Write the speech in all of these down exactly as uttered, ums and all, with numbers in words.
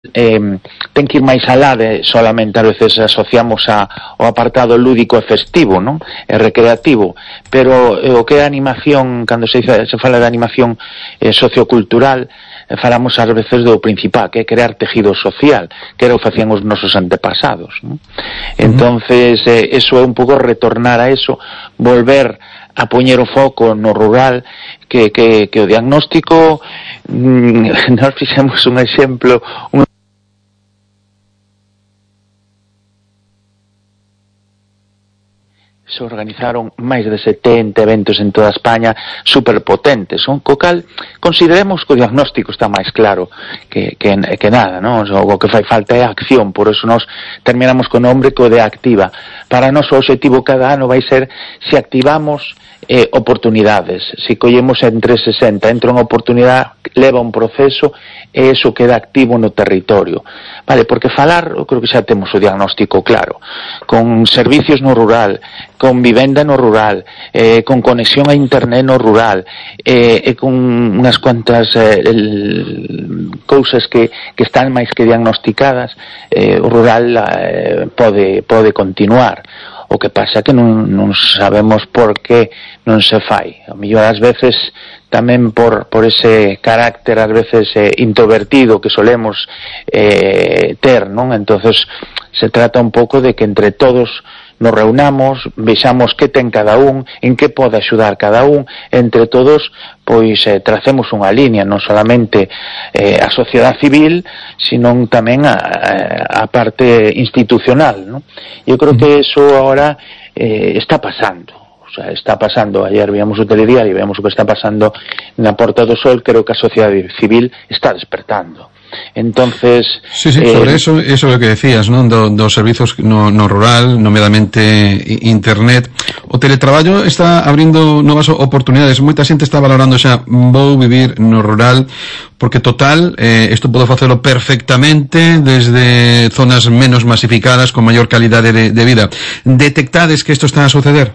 eh, ten que ir máis alá de solamente a veces asociamos a, ao apartado lúdico e festivo, non? E recreativo, pero eh, o que é a animación, cando se, dice, se fala de animación eh, sociocultural, eh, falamos ás veces do principal, que é crear tejido social, que era o facían os nosos antepasados, non? Entonces, eh, eso é un pouco retornar a eso, volver a poñer o foco no rural, que, que, que o diagnóstico, mm, nós fixemos un exemplo, un se organizaron máis de setenta eventos en toda España superpotentes, son co cal consideremos que o diagnóstico está máis claro que, que, que nada, non? O que fai falta é a acción, por eso nos terminamos con o nombre que o de activa. Para nós o objetivo cada ano vai ser se activamos eh, oportunidades, se collemos en trescentos e sesenta, entra unha oportunidade, leva un proceso e eso queda activo no territorio, vale, porque falar, eu creo que xa temos o diagnóstico claro, con servicios no rural, con vivenda no rural, eh, con conexión a internet no rural, eh, e con unhas cuantas eh, el, cousas que, que están máis que diagnosticadas, eh, o rural eh, pode, pode continuar. O que pasa que non, non sabemos por que non se fai. A mellor ás veces tamén por, por ese carácter ás veces eh, introvertido que solemos eh, ter, non? Entonces se trata un pouco de que entre todos nos reunamos, vexamos que ten cada un, en que pode axudar cada un, entre todos, pois eh, tracemos unha línea, non solamente eh, a sociedade civil, sino tamén a, a parte institucional, non? Eu creo que eso agora eh, está pasando. O sea, está pasando, ayer víamos o telediario e vemos o que está pasando na Porta do Sol, creo que a sociedade civil está despertando. Entonces, sí, sí, sobre eh, eso, eso é o que decías, non? Do, dos servizos no, no rural, nomeadamente internet. O teletraballo está abrindo novas oportunidades. Moita xente está valorando xa, vou vivir no rural, porque total, eh, isto podo facelo perfectamente desde zonas menos masificadas, con maior calidade de, de vida. Detectades que isto está a suceder?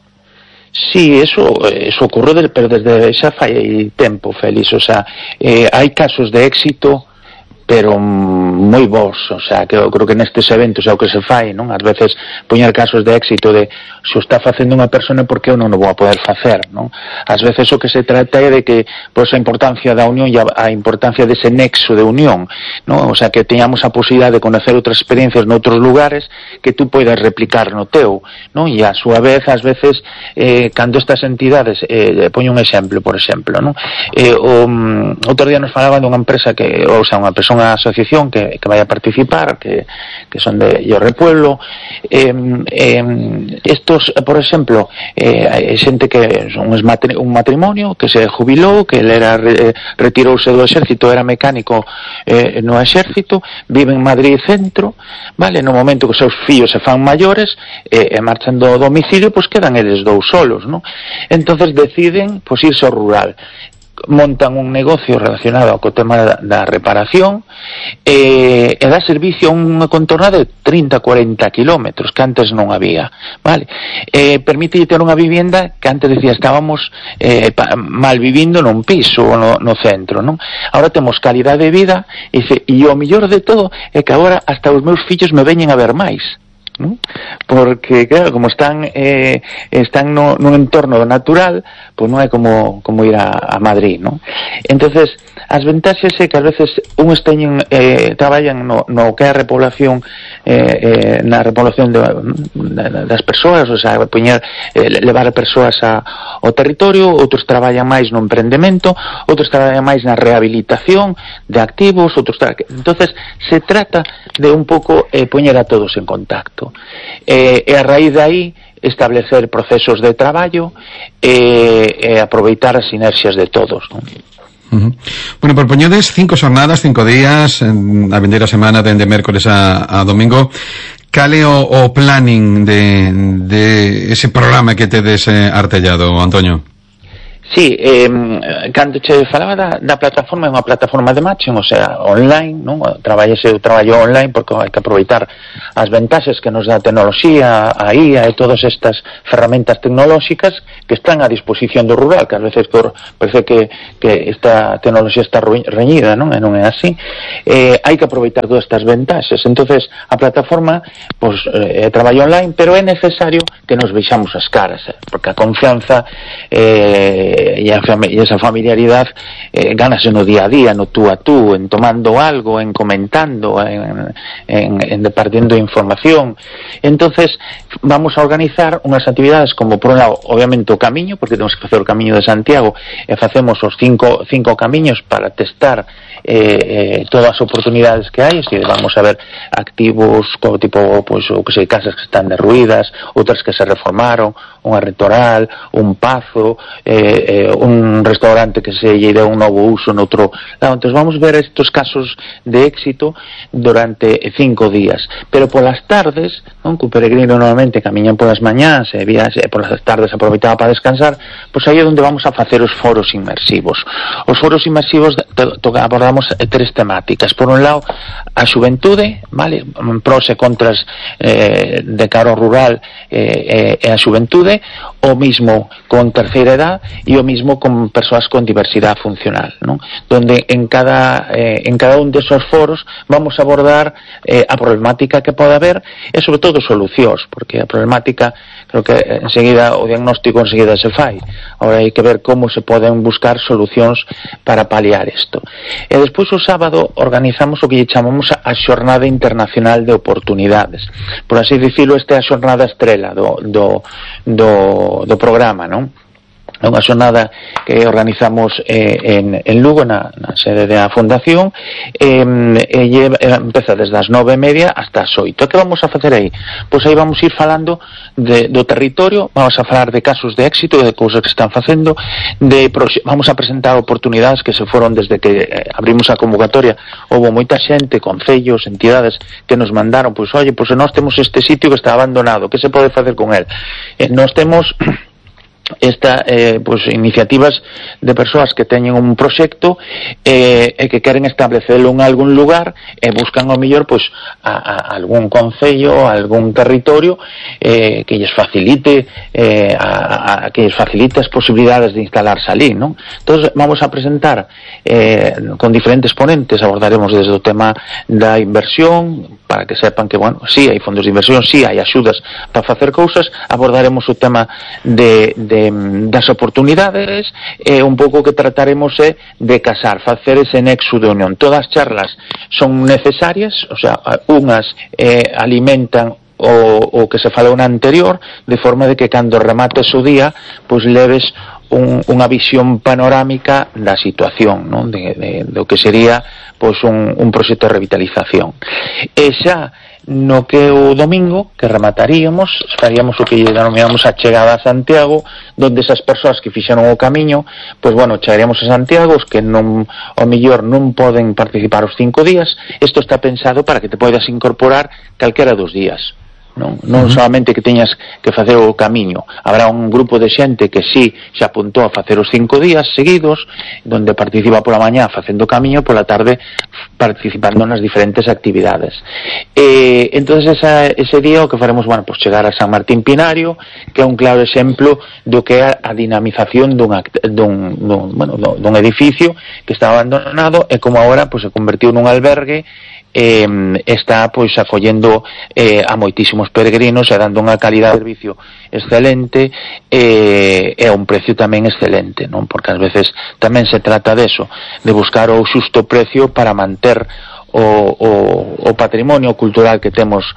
Sí, eso, eso ocurre, pero desde xa fai tempo, Félix, o sea, eh, hai casos de éxito, pero moi bons, o sea, que eu creo que nestes eventos é o que se fai, non? Ás veces poñer casos de éxito de se o está facendo unha persona, porque eu non o vou a poder facer, non? Ás veces o que se trata é de que, pois, a importancia da unión e a importancia dese nexo de unión, non? O sea, que teñamos a posibilidade de conocer outras experiencias noutros lugares que tú poidas replicar no teu, non? E a súa vez, ás veces, eh, cando estas entidades, eh, poño un exemplo, por exemplo, non? Eh, o, um, outro día nos falaban dunha empresa que, ou sea, unha persona unha asociación que, que vai a participar, que, que son de Llorre Pueblo, eh, eh, estos, por exemplo, eh, hai xente que son un matrimonio que se jubilou, que ele era, re, retirouse do exército, era mecánico eh, no exército, vive en Madrid centro, vale, no momento que os seus fillos se fan maiores e eh, marchan do domicilio, pois quedan eles dous solos, non? Entonces deciden pois irse ao rural, montan un negocio relacionado co tema da, da reparación eh, e dá servicio a unha contorna de trinta a cuarenta kilómetros que antes non había, vale? Eh, permite ter unha vivienda que antes decía estábamos eh, pa, mal vivindo nun piso no, no centro, non? Ahora temos calidade de vida e, dice, e o mellor de todo é que agora hasta os meus fillos me veñen a ver máis, ¿no? Porque claro, como están eh, están no, nun entorno natural, pois non é como, como ir a, a Madrid, ¿no? Entonces as ventaxas é que ás veces uns teñen eh, traballan no, no que é a repoblación eh, eh, na repoblación de, de, das persoas, o sea, poñer, eh, levar a persoas a, ao territorio, outros traballan máis no emprendemento, outros traballan máis na rehabilitación de activos, outros traballan... Entonces se trata de un pouco eh, poñer a todos en contacto. Eh, e a raíz de aí establecer procesos de traballo e, e aproveitar as sinerxias de todos, non? Uh-huh. Bueno, propoñedes cinco xornadas, cinco días, a vindeira semana dende mércores a, a domingo. Cal é o, o planning de, de ese programa que tedes eh, artellado, Antonio? Sí, eh, cando che falaba da, da plataforma, é unha plataforma de matching, o sea, online, non? Traballese o traballo online porque hai que aproveitar as ventaxes que nos dá a tecnoloxía, a I A e todas estas ferramentas tecnolóxicas que están a disposición do rural, que ás veces por, parece que, que esta tecnoloxía está reñida, non? E non é así. Eh, hai que aproveitar todas estas ventaxes. Entonces, a plataforma, pois, é traballo online, pero é necesario que nos veixamos as caras, eh? Porque a confianza eh, e esa familiaridade eh, gánase no día a día, no tú a tú, en tomando algo, en comentando, en, en, en departiendo información. Entonces vamos a organizar unhas actividades como, por un lado, obviamente o camiño, porque temos que facer o camiño de Santiago e facemos os cinco, cinco camiños para testar eh, eh, todas as oportunidades que hai, se vamos a ver activos como tipo, pois, o que sei, casas que están derruídas, outras que se reformaron, unha retoral, un pazo, eh, eh, un restaurante que se lle deu un novo uso noutro lado. Entón vamos ver estos casos de éxito durante cinco días, pero polas tardes, non, que o peregrino normalmente camiñan polas mañás e vías, e polas tardes aproveitaba para descansar, pois aí é onde vamos a facer os foros inmersivos. Os foros inmersivos to, to, abordamos tres temáticas. Por un lado, a xuventude, vale, pros e contras eh, de cara ao rural eh, e a xuventude, o mismo con terceira edad e o mismo con persoas con diversidade funcional, non? Donde en cada eh, en cada un desos foros vamos a abordar eh, a problemática que pode haber e sobre todo solucións, porque a problemática creo que enseguida o diagnóstico enseguida se fai. Ahora hai que ver como se poden buscar solucións para paliar isto. E despois o sábado organizamos o que lle chamamos a Xornada Internacional de Oportunidades. Por así dicilo, esta é a xornada estrela do, do, do, do programa, non? É unha xornada que organizamos eh, en, en Lugo, na, na sede da Fundación, eh, e empeza desde as nove e media hasta as oito. E que vamos a facer aí? Pois aí vamos ir falando de, do territorio, vamos a falar de casos de éxito, de cousas que están facendo, de vamos a presentar oportunidades que se foron desde que eh, abrimos a convocatoria. Houve moita xente, concellos, entidades que nos mandaron, pois, oye, pois nós temos este sitio que está abandonado, que se pode facer con el? Eh, nós temos esta eh, pues, iniciativas de persoas que teñen un proxecto eh, e que queren establecelo en algún lugar e buscan ao mellor pues, a, a algún concello, algún territorio eh, que lles facilite eh, a, a, que lles facilite as posibilidades de instalarse ali, non? Entón vamos a presentar eh, con diferentes ponentes, abordaremos desde o tema da inversión, para que sepan que, bueno, sí, hai fondos de inversión, sí, hai axudas para facer cousas, abordaremos o tema de, de De, das oportunidades e un pouco que trataremos é de casar, facer ese nexo de unión. Todas as charlas son necesarias, o sea, unhas eh, alimentan o, o que se falou na anterior, de forma de que cando remates o día, pois leves un, unha visión panorámica da situación, non? De, de, do que sería pois un, un proxecto de revitalización. E xa no que o domingo, que remataríamos, faríamos o que denominamos a chegada a Santiago, donde esas persoas que fixeron o camiño, pois bueno, chegaríamos a Santiago, os que non, ao mellor non poden participar os cinco días. Isto está pensado para que te poidas incorporar calquera dos días, non, non uh-huh. solamente que teñas que facer o camiño. Habrá un grupo de xente que sí xa apuntou a facer os cinco días seguidos, donde participa pola mañá facendo o camiño, pola tarde participando nas diferentes actividades. Eh, entonces esa, ese día o que faremos, bueno, pues chegar a San Martín Pinario, que é un claro exemplo do que é a dinamización dun, dun, dun, bueno, dun edificio que estaba abandonado e como agora pues, se convertiu nun albergue. Eh, está pois acollendo eh, a moitísimos peregrinos e dando unha calidad de servicio excelente eh, e a un precio tamén excelente, non? Porque ás veces tamén se trata deso, de buscar o xusto precio para manter o, o, o patrimonio cultural que temos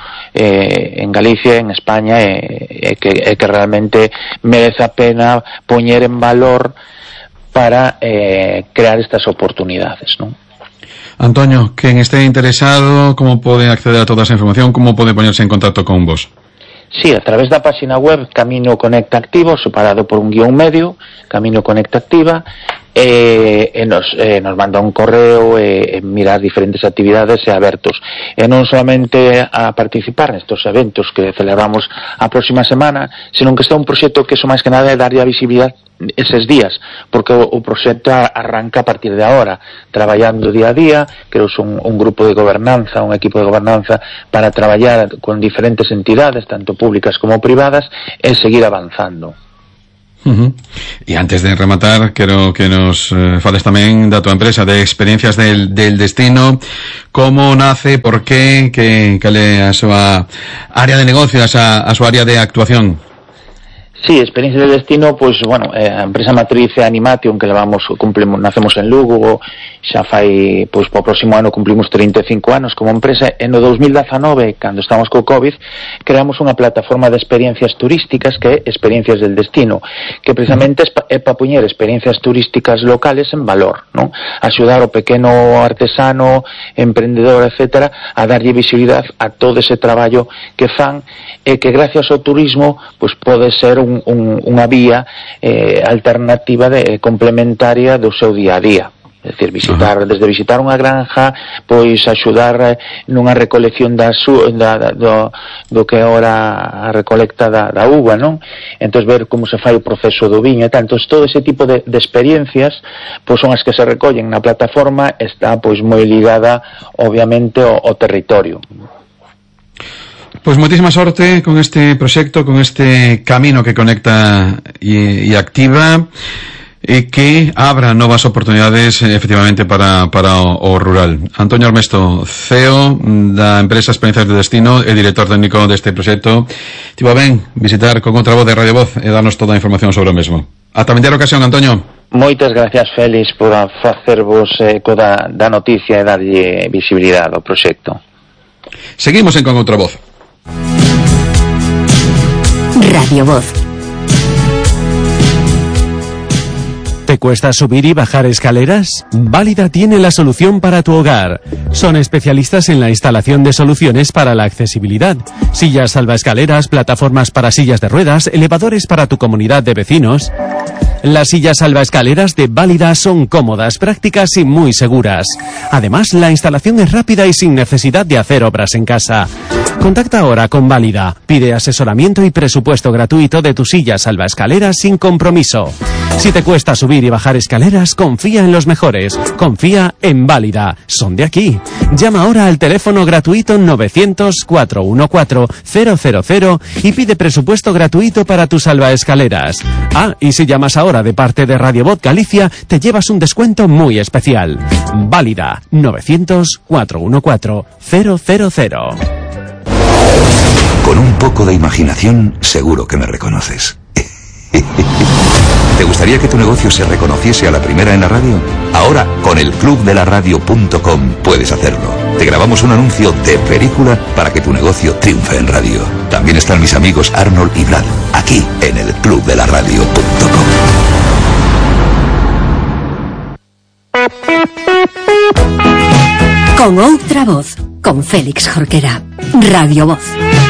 eh, en Galicia, en España e, e, que, e que realmente merece a pena poñer en valor para eh, crear estas oportunidades, non? Antonio, quen esté interesado, como pode acceder a toda esa información, como pode poñerse en contacto con vos? Sí, a través da página web Camino Conecta Activo, separado por un guión medio, Camino Conecta Activa, e, e nos, eh, nos manda un correo e, e mirar diferentes actividades e abertos. e non solamente a participar nestes eventos que celebramos a próxima semana, senón que está un proxecto que iso máis que nada é darlle a visibilidade eses días, porque o, o proxecto arranca a partir de agora, traballando día a día, que é un, un grupo de gobernanza, un equipo de gobernanza para traballar con diferentes entidades, tanto públicas como privadas, e seguir avanzando. Uh-huh. E antes de rematar, quero que nos eh, fales tamén da tua empresa, de Experiencias del, del Destino. Como nace, por qué, que, cal é a súa área de negocio, a súa, a súa área de actuación? Sí, Experiencias del Destino, pois, bueno, eh, a empresa matriz é Animation, que levamos, cumplimos, nacemos en Lugo, xa fai, pois, po próximo ano cumplimos trinta e cinco anos como empresa, e no dos mil dezanove, cando estamos co COVID, creamos unha plataforma de experiencias turísticas que é Experiencias del Destino, que precisamente é para poñer experiencias turísticas locales en valor, non? Axudar o pequeno artesano, emprendedor, etcétera, a darlle visibilidade a todo ese traballo que fan, e que gracias ao turismo, pois, pode ser un Un, un, unha vía eh, alternativa de, complementaria do seu día a día. É dicir, visitar, uh-huh. desde visitar unha granja, pois axudar eh, nunha recolección da, su, da, da, do, do que é ora a recolecta da, da uva, non? Entón ver como se fai o proceso do viño e tal. Entón todo ese tipo de, de experiencias pois son as que se recollen na plataforma, está pois moi ligada obviamente ao, ao territorio. Pois moitísima sorte con este proxecto, con este camino que conecta e, e activa, e que abra novas oportunidades efectivamente para, para o, o rural. Antonio Armesto, C E O da empresa Experiencias de Destino e director técnico deste proxecto. Tivo ben visitar con outra voz de Radio Voz e darnos toda a información sobre o mesmo. Ata vindeira ocasión, Antonio. Moitas gracias, Félix, por facervos eco da, da noticia e darlle visibilidade ao proxecto. Seguimos en Con Outra Voz. Radio Voz. ¿Te cuesta subir y bajar escaleras? Válida tiene la solución para tu hogar. Son especialistas en la instalación de soluciones para la accesibilidad. Sillas salvaescaleras, plataformas para sillas de ruedas, elevadores para tu comunidad de vecinos. Las sillas salvaescaleras de Válida son cómodas, prácticas y muy seguras. Además, la instalación es rápida y sin necesidad de hacer obras en casa. Contacta ahora con Válida. Pide asesoramiento y presupuesto gratuito de tu silla salvaescaleras sin compromiso. Si te cuesta subir y bajar escaleras, confía en los mejores. Confía en Válida. Son de aquí. Llama ahora al teléfono gratuito novecientos, cuatrocientos catorce, cero cero cero y pide presupuesto gratuito para tus salvaescaleras. Ah, y si llamas ahora de parte de Radio Voz Galicia, te llevas un descuento muy especial. Válida. novecientos, cuatrocientos catorce, cero cero cero. Con un poco de imaginación, seguro que me reconoces. ¿Te gustaría que tu negocio se reconociese a la primera en la radio? Ahora, con el club de la radio punto com puedes hacerlo. Te grabamos un anuncio de película para que tu negocio triunfe en radio. También están mis amigos Arnold y Brad, aquí en el club de la radio punto com. Con Outra Voz, con Félix Jorquera. Radio Voz.